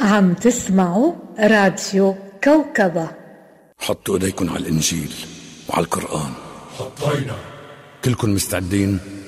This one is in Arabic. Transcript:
عم تسمعوا راديو كوكبة. حطوا ايديكم على الإنجيل وعلى القرآن. حطينا. كلكم مستعدين؟